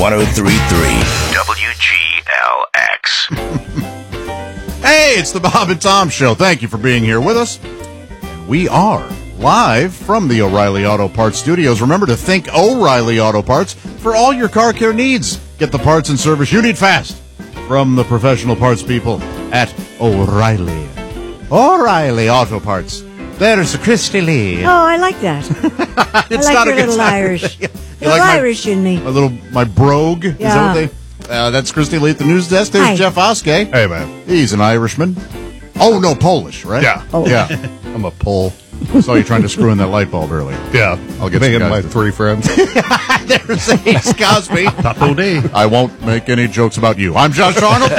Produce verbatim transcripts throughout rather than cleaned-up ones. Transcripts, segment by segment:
one oh three point three W G L X. Hey, it's the Bob and Tom Show. Thank you for being here with us. We are live from the O'Reilly Auto Parts Studios. Remember to think O'Reilly Auto Parts for all your car care needs. Get the parts and service you need fast from the professional parts people at O'Reilly. O'Reilly Auto Parts. There's Christy Lee. Oh, I like that. It's I like not your a good little time. Irish. You Little like my- Irish in me. My little, my brogue. Is that Yeah. what they... Uh, that's Christy Lee at the news desk. There's Hi. Jeff Oskey. Hey, man. He's an Irishman. Oh, no, Polish, right? Yeah. Oh. Yeah. I'm a pull. Saw you trying to screw in that light bulb earlier. Yeah. I'll get me some and guys my to- three friends. There's Ace Cosby. Taco day. I won't make any jokes about you. I'm Josh Arnold.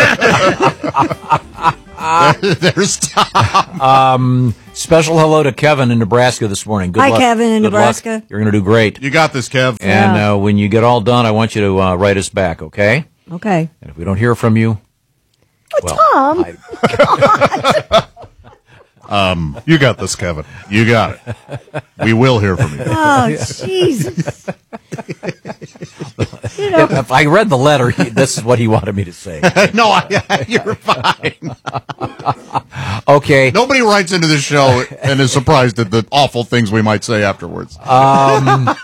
There- There's Tom. Special hello to Kevin in Nebraska this morning. Good Hi, luck. Kevin in Good luck. Nebraska. You're going to do great. You got this, Kev. And Yeah. uh, when you get all done, I want you to uh, write us back, okay? Okay. And if we don't hear from you, well, Tom. I, You got this, Kevin. You got it. We will hear from you. Oh, Jesus. You know, if I read the letter, he, this is what he wanted me to say. No, I, you're fine. Okay. Nobody writes into this show and is surprised at the awful things we might say afterwards. Th-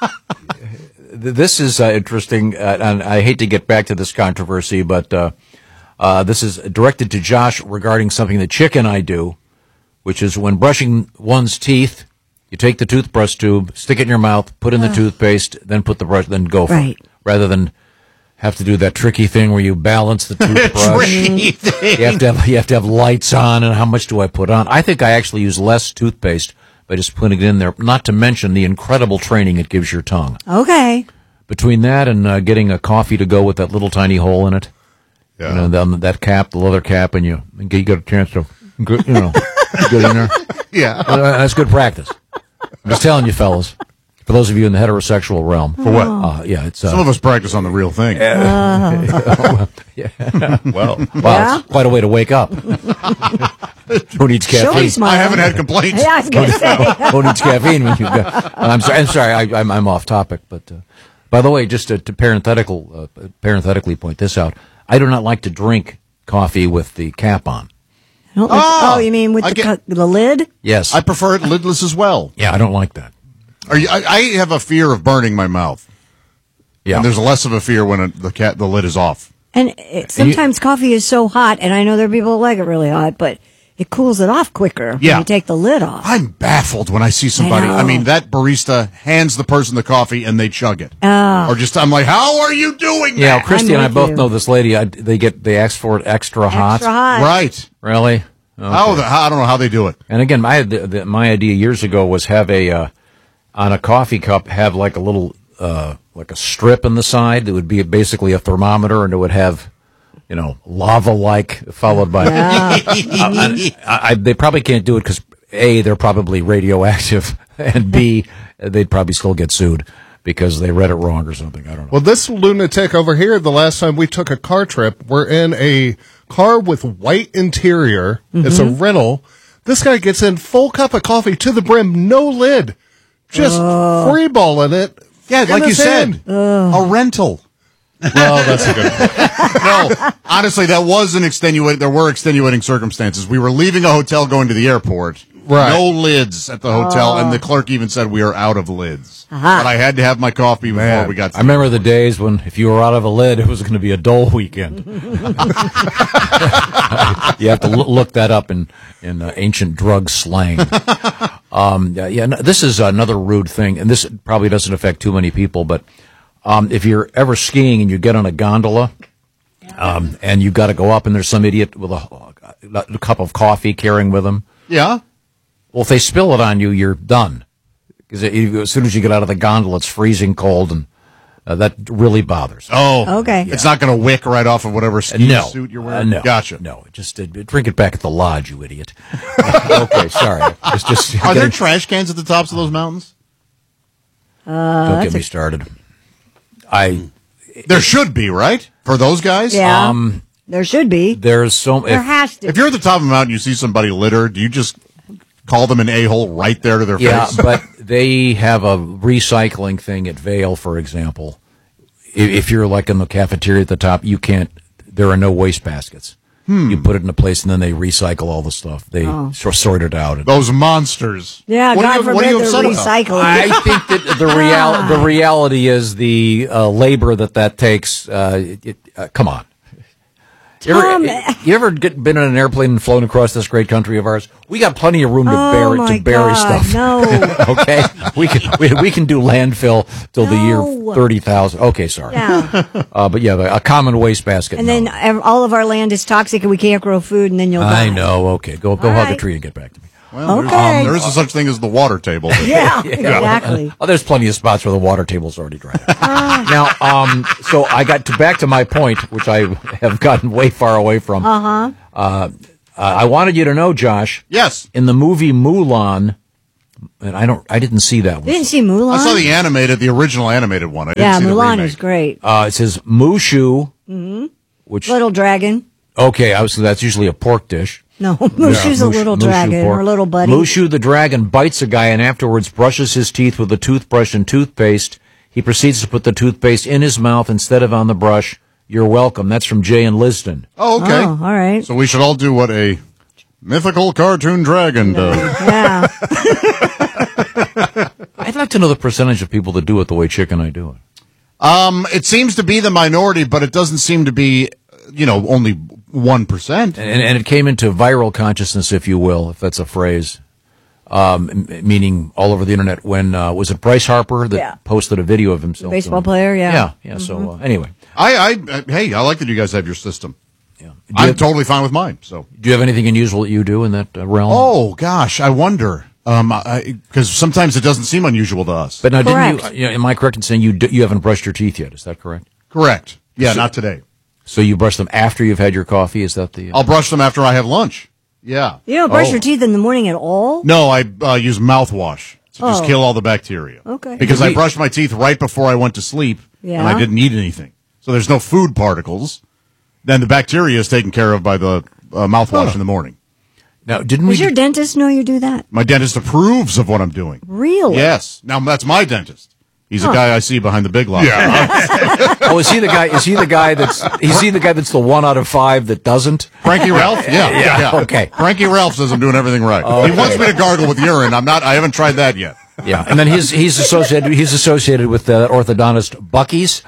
This is uh, interesting, uh, and I hate to get back to this controversy, but uh, uh, this is directed to Josh regarding something that Chick and I do, which is when brushing one's teeth, you take the toothbrush tube, stick it in your mouth, put in the toothpaste, then put the brush, then go for Right. it, rather than have to do that tricky thing where you balance the toothbrush. Tricky thing. You have to have you have to have lights on, and how much do I put on? I think I actually use less toothpaste by just putting it in there. Not to mention the incredible training it gives your tongue. okay. Between that and uh, getting a coffee to go with that little tiny hole in it, Yeah. you know, the, um, that cap, the leather cap, and you and you get a chance to, get, you know, get in there. Yeah. Uh, That's good practice. I'm just telling you, fellas. For those of you in the heterosexual realm, for what? Uh, yeah, it's uh, Some of us practice on the real thing. Well, wow, Yeah? it's quite a way to wake up. Who needs She'll be caffeine? smiling. I haven't had complaints. Yeah, I was going to say. Who needs caffeine when you got? I'm sorry. I'm sorry. I, I'm, I'm off topic. But uh, by the way, just to, to parenthetical, uh, parenthetically point this out, I do not like to drink coffee with the cap on. I don't like- Oh, oh, you mean with I the, get- cu- the lid? Yes. I prefer it lidless as well. yeah, I don't like that. Are you, I, I have a fear of burning my mouth. Yeah. And there's less of a fear when it, the cat the lid is off. And it, sometimes coffee is so hot, and I know there are people that like it really hot, but it cools it off quicker Yeah. when you take the lid off. I'm baffled when I see somebody. I I, know. mean, that barista hands the person the coffee and they chug it. Oh. Or just, I'm like, how are you doing yeah, that? Christy I'm and I with both you. know this lady. I, they get they ask for it extra hot. Extra hot. Right. Really? How the, how, I don't know how they do it. And again, my the, the, my idea years ago was have a uh, on a coffee cup have like a little uh, like a strip in the side that would be basically a thermometer, and it would have, you know, lava like followed by. I, I, they probably can't do it because A, they're probably radioactive, and B, they'd probably still get sued because they read it wrong or something. I don't know. well, this lunatic over here, the last time we took a car trip, we're in a car with white interior. It's a rental. This guy gets in full cup of coffee to the brim, no lid. Just freeballing it. Yeah, in like you his said, hand. a rental. Well, that's a good point. No, honestly, that was an extenuating. There were extenuating circumstances. We were leaving a hotel going to the airport. Right. No lids at the hotel, and the clerk even said we are out of lids. Aha. But I had to have my coffee before Man, we got. To I remember the days when if you were out of a lid, it was going to be a dull weekend. You have to loo- look that up in in uh, ancient drug slang. Um, yeah, yeah, no, this is another rude thing, and this probably doesn't affect too many people. But um, if you're ever skiing and you get on a gondola, um, and you got to go up, and there's some idiot with a, a cup of coffee carrying with him. Yeah. Well, if they spill it on you, you're done. Because as soon as you get out of the gondola, it's freezing cold, and uh, that really bothers. Oh, Okay. It's not going to wick right off of whatever ski no, suit you're Uh, wearing. no, Gotcha. No, just uh, drink it back at the lodge, you idiot. Okay, sorry. It's just Are there getting- trash cans at the tops of those mountains? don't get me started. I There should be, right? For those guys? Yeah. um, there should be. there's so There if, has to If you're at the top of a mountain and you see somebody litter, do you just call them an a-hole right there to their yeah, face? but they have a recycling thing at Vail, for example. if, if you're like in the cafeteria at the top, you can't. There are no waste baskets. Hmm. You put it in a place, and then they recycle all the stuff. They Oh. sort sort it out. Those monsters. Yeah, What are God you- what are forbid you they're upset about? recycling. I think that the real the reality is the uh, labor that that takes. Uh, it, it, uh, come on. You Tom, ever, you ever get, been in an airplane and flown across this great country of ours? We got plenty of room to Oh, bury my to bury God, stuff. no. Okay, we can we, we can do landfill till the year No. thirty thousand. Okay, sorry. Yeah. Uh, but yeah, the- a common waste basket. And no. then ev- all of our land is toxic and we can't grow food and then you'll die. I know. Okay, go go All hug a right. tree and get back to me. Well, there's, Okay. um, there is a such thing as the water table. Yeah, exactly. Oh, there's plenty of spots where the water table's already dry. Now, um, so I got to back to my point, which I have gotten way far away from. Uh-huh. Uh, I wanted you to know, Josh. Yes. In the movie Mulan, and I don't, I didn't see that one. You didn't see Mulan? I saw the animated, the original animated one. I didn't yeah, see the Mulan remake. is great. Uh, it says Mushu, which Little dragon. okay, I was that's usually a pork dish. No, Mushu's a Mush- little Mushu dragon, pork. or little buddy. Mushu the dragon bites a guy and afterwards brushes his teeth with a toothbrush and toothpaste. He proceeds to put the toothpaste in his mouth instead of on the brush. You're welcome. That's from Jay and Liston. Oh, okay. Oh, all right. So we should all do what a mythical cartoon dragon does. Yeah. I'd like to know the percentage of people that do it the way Chick and I do it. Um, it seems to be the minority, but it doesn't seem to be, you know, only one percent. And, and it came into viral consciousness, if you will, if that's a phrase, um, m- meaning all over the internet when, uh, was it Bryce Harper that Yeah. posted a video of himself? Baseball doing it? player, yeah. Yeah, yeah. So, uh, anyway. I, I, uh, hey, I like that you guys have your system. Yeah. Do, you I'm have, totally fine with mine. So, do you have anything unusual that you do in that uh, realm? oh gosh, I wonder. Um, because sometimes it doesn't seem unusual to us. But now, didn't Correct. you, you know, am I correct in saying you, d- you haven't brushed your teeth yet? Is that correct? Correct. Yeah, So- not today. So you brush them after you've had your coffee? Is that the? Uh, I'll brush them after I have lunch. Yeah. You don't brush Oh. your teeth in the morning at all? No, I uh, use mouthwash to just Oh. kill all the bacteria. Okay. Because We- I brushed my teeth right before I went to sleep, Yeah. and I didn't eat anything. So there's no food particles. Then the bacteria is taken care of by the uh, mouthwash in the morning. now, didn't we? Does your dentist know you do that? My dentist approves of what I'm doing. Really? Yes. Now that's my dentist. He's a guy I see behind the big lock. Yeah. oh, is he the guy? Is he the guy that's? Is he the guy that's the one out of five that doesn't? Frankie Ralph? Yeah. Yeah, okay. Frankie Ralph says I'm doing everything right. He wants me to gargle with urine. I'm not. I haven't tried that yet. Yeah, and then he's he's associated he's associated with the orthodontist Bucky's.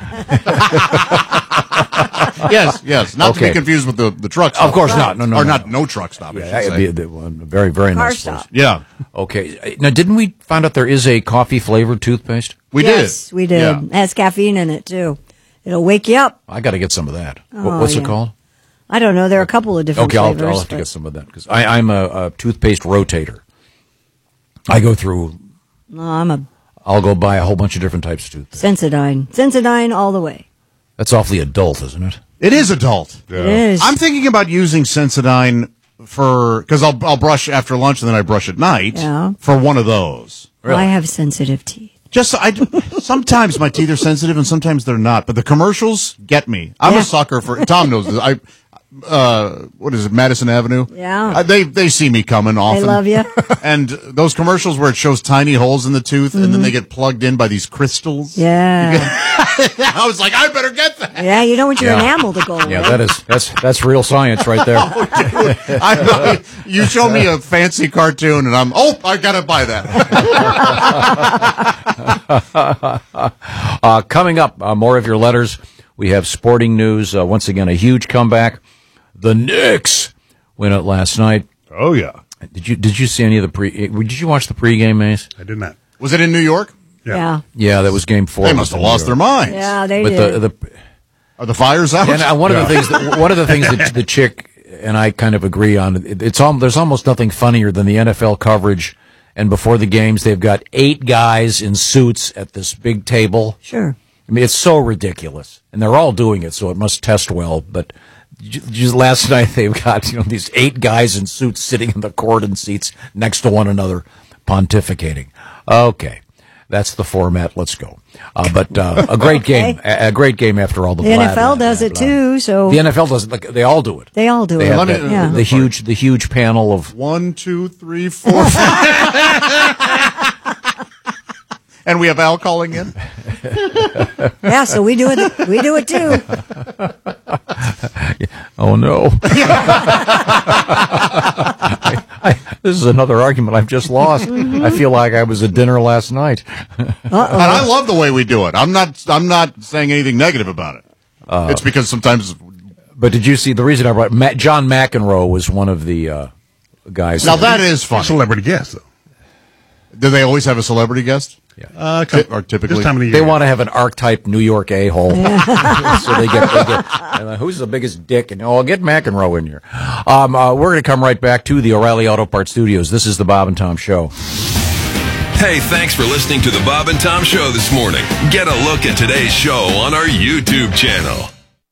Yes, yes. Not to Okay. be confused with the, the truck stop. Of course not. No, no, Or no, not no. no truck stop, I should That would say. be a, the- one very very Car nice stop. place. Yeah. Okay, now didn't we find out there is a coffee flavored toothpaste? We yes, did. we did. Yeah. It has caffeine in it, too. It'll wake you up. I got to get some of that. Wh- Oh, What's it yeah. called? I don't know. There are a couple of different Okay, I'll, flavors. I'll have to but- get some of that because I'm a, a toothpaste rotator. I go through. No, I'm a I'll go buy a whole bunch of different types of toothpaste. Sensodyne. Sensodyne all the way. That's awfully adult, isn't it? It is adult. It is. I'm thinking about using Sensodyne for because I'll I'll brush after lunch and then I brush at night Yeah. for one of those. I have sensitive teeth. Just I sometimes my teeth are sensitive and sometimes they're not, but the commercials get me. I'm Yeah. a sucker for. Tom knows this. I uh, what is it, Madison Avenue? Yeah. Uh, they they see me coming often. They love you. And those commercials where it shows tiny holes in the tooth and then they get plugged in by these crystals. Mm-hmm. Yeah. I was like, I better get that. Yeah, you don't want your Yeah. enamel to go away. Yeah, that is that's that's real science right there. I, I, you show me a fancy cartoon and I'm oh I gotta buy that. Uh, coming up, uh, more of your letters. We have sporting news. Uh, once again, a huge comeback. The Knicks win it last night. Oh, yeah. Did you did you see any of the pre? Did you watch the pregame, Mace? I did not. Was it in New York? Yeah. Yeah, that was game four. They must have lost their minds. Yeah, they With did. the the Are the fires out? and uh, one of the things that, one of the things that the chick and I kind of agree on. It, it's all, there's almost nothing funnier than the N F L coverage. And before the games, they've got eight guys in suits at this big table. Sure. I mean, it's so ridiculous, and they're all doing it, so it must test well. But j- just last night, they've got you know these eight guys in suits sitting in the Corden seats next to one another, pontificating. Okay, that's the format. Let's go. Uh, but uh, a great Okay. game, a, a great game after all the. The blah, N F L blah, does blah, it blah. too, so The N F L does it. Like, they all do it. they all do They it. have Let me- that, yeah. the huge, the huge panel of. One, two, three, four, five. And we have Al calling in. Yeah, so we do it. We do it too. Oh no! I, I, this is another argument I've just lost. I feel like I was at dinner last night. And I love the way we do it. I'm not. I'm not saying anything negative about it. Uh, it's because sometimes. But did you see the reason I brought Matt, John McEnroe was one of the uh, guys. Now that is fun. Celebrity guest, though. Do they always have a celebrity guest? Yeah. Uh, T- or typically, this time of the year. They want to have an archetype New York a-hole. So they get, they get uh, who's the biggest dick? And oh, I'll get McEnroe in here. Um, uh, we're going to come right back to the O'Reilly Auto Parts Studios. This is the Bob and Tom Show. Hey, thanks for listening to the Bob and Tom Show this morning. Get a look at today's show on our YouTube channel.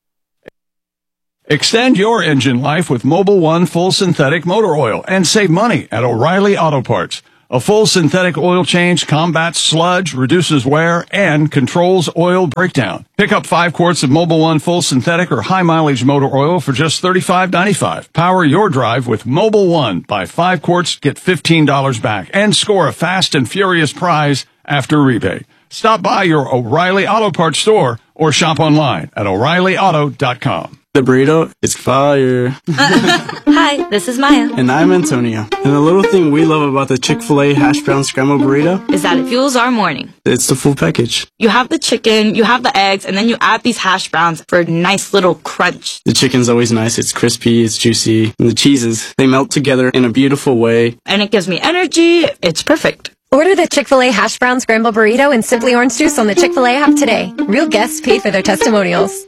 Extend your engine life with Mobil one Full Synthetic Motor Oil and save money at O'Reilly Auto Parts. A full synthetic oil change combats sludge, reduces wear, and controls oil breakdown. Pick up five quarts of Mobil one Full Synthetic or High Mileage Motor Oil for just thirty-five ninety-five. Power your drive with Mobil one. Buy five quarts, get fifteen dollars back, and score a fast and furious prize after rebate. Stop by your O'Reilly Auto Parts store or shop online at O'Reilly Auto dot com. The burrito is fire. Hi, this is Maya. And I'm Antonio. And the little thing we love about the Chick-fil-A hash brown scrambled burrito is that it fuels our morning. It's the full package. You have the chicken, you have the eggs, and then you add these hash browns for a nice little crunch. The chicken's always nice. It's crispy, it's juicy. And the cheeses, they melt together in a beautiful way. And it gives me energy. It's perfect. Order the Chick-fil-A hash brown scrambled burrito and Simply Orange Juice on the Chick-fil-A app today. Real guests pay for their testimonials.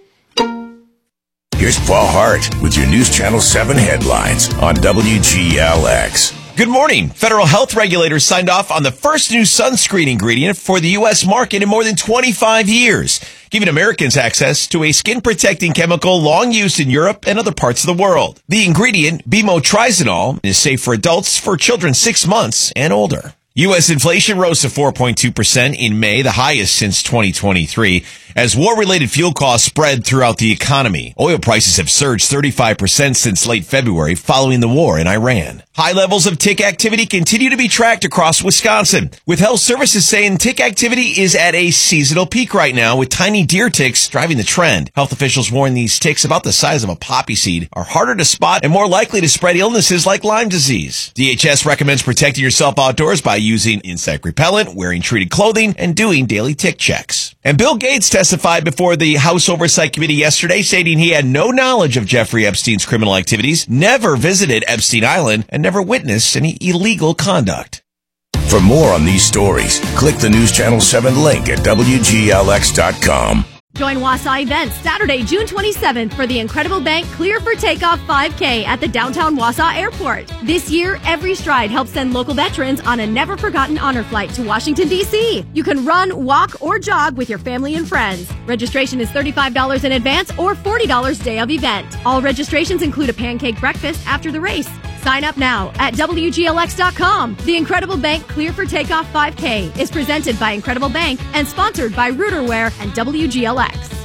Here's Paul Hart with your News Channel seven headlines on W G L X. Good morning. Federal health regulators signed off on the first new sunscreen ingredient for the U S market in more than twenty-five years, giving Americans access to a skin-protecting chemical long used in Europe and other parts of the world. The ingredient, bimotrizinol, is safe for adults for children six months and older. U S inflation rose to four point two percent in May, the highest since twenty twenty-three, as war-related fuel costs spread throughout the economy. Oil prices have surged thirty-five percent since late February following the war in Iran. High levels of tick activity continue to be tracked across Wisconsin, with health services saying tick activity is at a seasonal peak right now, with tiny deer ticks driving the trend. Health officials warn these ticks, about the size of a poppy seed, are harder to spot and more likely to spread illnesses like Lyme disease. D H S recommends protecting yourself outdoors by using insect repellent, wearing treated clothing, and doing daily tick checks. And Bill Gates testified before the House Oversight Committee yesterday, stating he had no knowledge of Jeffrey Epstein's criminal activities, never visited Epstein Island, and never witnessed any illegal conduct. For more on these stories, click the News Channel seven link at W G L X dot com. Join Wausau Events Saturday, June twenty-seventh for the Incredible Bank Clear for Takeoff five K at the downtown Wausau Airport. This year, Every Stride helps send local veterans on a never-forgotten honor flight to Washington, D C You can run, walk, or jog with your family and friends. Registration is thirty-five dollars in advance or forty dollars day of event. All registrations include a pancake breakfast after the race. Sign up now at W G L X dot com. The Incredible Bank Clear for Takeoff five K is presented by Incredible Bank and sponsored by Rooterware and W G L X.